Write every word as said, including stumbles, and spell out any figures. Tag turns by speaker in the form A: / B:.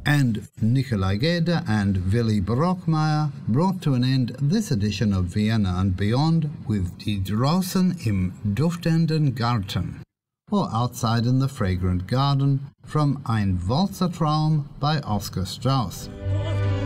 A: And Nikolai Geder and Willy Brockmeyer brought to an end this edition of Vienna and Beyond with Die Draußen im duftenden Garten, or Outside in the Fragrant Garden, from Ein Walzertraum by Oscar Strauss.